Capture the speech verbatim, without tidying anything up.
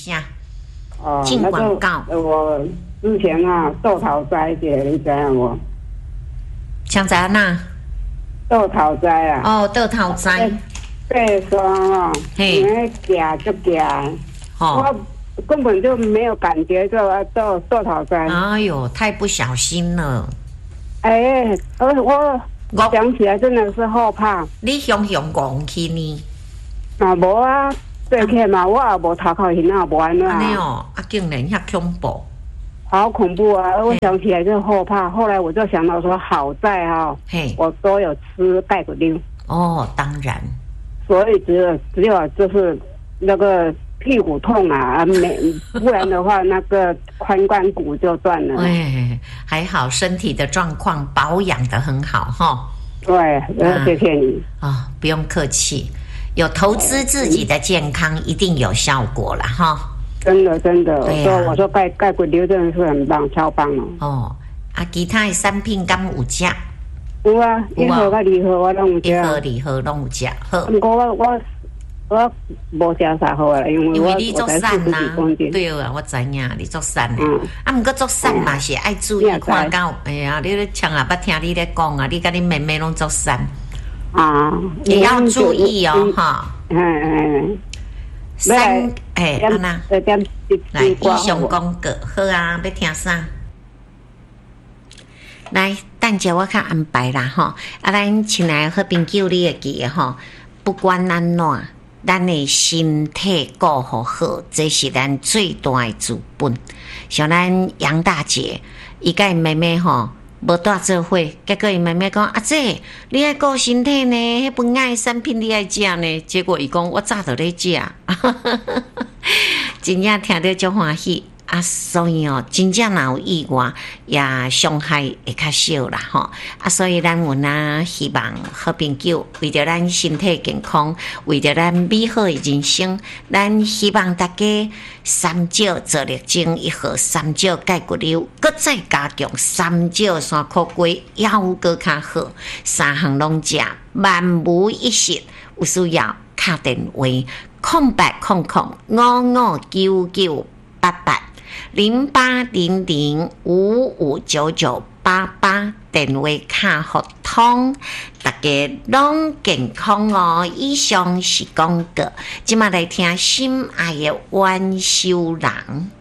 下。 哦， 进广告。 那我之前啊，豆桃斋姐，你知道无？ 像在哪？ 豆桃斋啊。 哦，豆桃斋。 背霜啊， 嘿， 因为夹就夹， 哦， 我根本就没有感觉到豆豆桃斋。 哎呦，太不小心了。 哎，我我我想起来真的是后怕。 你雄雄讲去呢？ 啊，无啊，对起嘛，我也无头壳晕啊，无安怎。 安尼哦，啊，竟然遐恐怖。 好恐怖啊！我想起来就后怕。后来我就想到说，好在哈、哦，我都有吃钙骨溜。 哦，当然。 所以只有只有就是那个屁股痛啊，没不然的话那个髋关骨就断了。 哎，还好身体的状况保养得很好哈。 对，谢谢你啊、哦，不用客气。有投资自己的健康，一定有效果了哈。 真的真的， 对呀、啊，我说钙钙骨溜真的是很棒，超棒哦。 哦，啊，其他的产品敢有食？ 有啊，一盒甲二盒我拢有食。 一盒二盒拢有食。好。 不过我我我无食三盒啦，因为因为你做瘦呐。 对啊，我知影你做瘦的。嗯。啊，毋过做瘦嘛是爱注意看到。哎呀，你咧像啊，捌听你咧讲啊，你甲你妹妹拢做瘦。 啊。 也要注意哦，哈。 嗯嗯。 三哎，安娜。来，以上讲过，好啊，要听啥？来，等下我较安排啦吼。啊，咱亲爱好朋友，你会记吼，不管安怎，咱的身体顾好好，这是咱最大的资本。像咱杨大姐，伊甲伊妹妹吼，无带做伙，结果伊妹妹讲：阿姐，你爱顾身体呢，迄饭仔的产品你爱食呢。结果伊讲：我早就咧食，真正听到足欢喜。啊，所以哦，真正若有意外，也伤害会较少啦吼。啊，所以咱有呐希望好朋友为着咱身体健康，为着咱美好的人生，咱希望大家三少做力精一盒，三少钙骨溜，搁再加强三少山苦龟，腰搁较好，三项拢食，万无一失。有需要敲电话空八空空五五九九八八。零八零零五五九九八八电话卡互通，大家拢健康哦。以上是广告，即马来听心爱的晚修人。